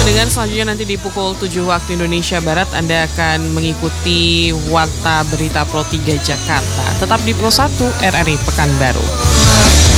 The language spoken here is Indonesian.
pendengar, selanjutnya nanti di pukul 7 waktu Indonesia Barat Anda akan mengikuti Warta Berita Pro 3 Jakarta. Tetap di Pro 1 RRI Pekanbaru.